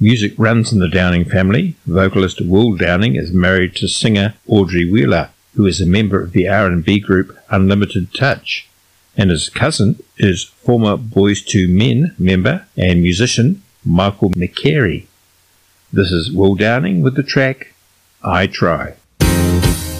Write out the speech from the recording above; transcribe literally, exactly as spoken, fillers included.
Music runs in the Downing family. Vocalist Will Downing is married to singer Audrey Wheeler, who is a member of the R and B group Unlimited Touch, and his cousin is former Boyz two Men member and musician Michael McCary. This is Will Downing with the track I Try.